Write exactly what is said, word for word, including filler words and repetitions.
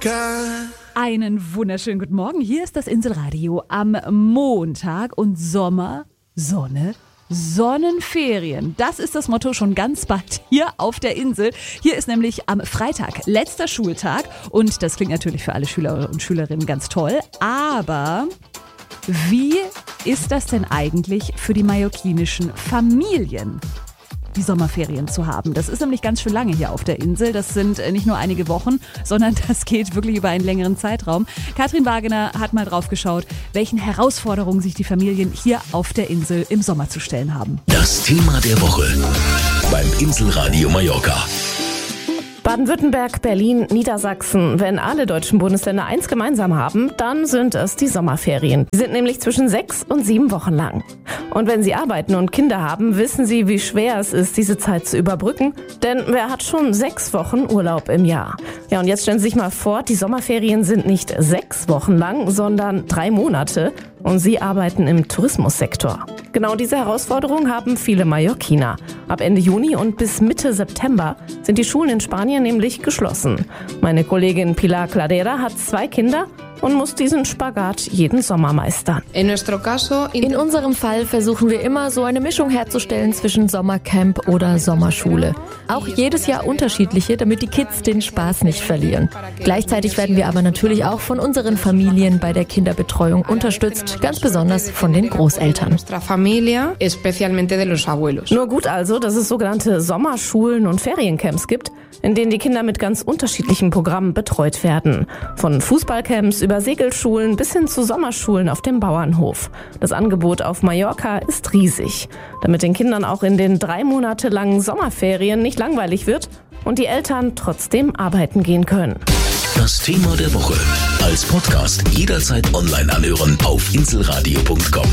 Einen wunderschönen guten Morgen. Hier ist das Inselradio am Montag und Sommer, Sonne, Sonnenferien. Das ist das Motto schon ganz bald hier auf der Insel. Hier ist nämlich am Freitag letzter Schultag und das klingt natürlich für alle Schüler und Schülerinnen ganz toll. Aber wie ist das denn eigentlich für die mallorquinischen Familien, die Sommerferien zu haben? Das ist nämlich ganz schön lange hier auf der Insel. Das sind nicht nur einige Wochen, sondern das geht wirklich über einen längeren Zeitraum. Katrin Wagener hat mal drauf geschaut, welchen Herausforderungen sich die Familien hier auf der Insel im Sommer zu stellen haben. Das Thema der Woche beim Inselradio Mallorca. Baden-Württemberg, Berlin, Niedersachsen. Wenn alle deutschen Bundesländer eins gemeinsam haben, dann sind es die Sommerferien. Die sind nämlich zwischen sechs und sieben Wochen lang. Und wenn Sie arbeiten und Kinder haben, wissen Sie, wie schwer es ist, diese Zeit zu überbrücken. Denn wer hat schon sechs Wochen Urlaub im Jahr? Ja, und jetzt stellen Sie sich mal vor, die Sommerferien sind nicht sechs Wochen lang, sondern drei Monate. Und Sie arbeiten im Tourismussektor. Genau diese Herausforderung haben viele Mallorquiner. Ab Ende Juni und bis Mitte September sind die Schulen in Spanien nämlich geschlossen. Meine Kollegin Pilar Cladera hat zwei Kinder und muss diesen Spagat jeden Sommer meistern. In unserem Fall versuchen wir immer, so eine Mischung herzustellen zwischen Sommercamp oder Sommerschule. Auch jedes Jahr unterschiedliche, damit die Kids den Spaß nicht verlieren. Gleichzeitig werden wir aber natürlich auch von unseren Familien bei der Kinderbetreuung unterstützt, ganz besonders von den Großeltern. Nur gut also, dass es sogenannte Sommerschulen und Feriencamps gibt, in denen die Kinder mit ganz unterschiedlichen Programmen betreut werden. Von Fußballcamps über Segelschulen bis hin zu Sommerschulen auf dem Bauernhof. Das Angebot auf Mallorca ist riesig, damit den Kindern auch in den drei Monate langen Sommerferien nicht langweilig wird und die Eltern trotzdem arbeiten gehen können. Das Thema der Woche als Podcast jederzeit online anhören auf inselradio punkt com.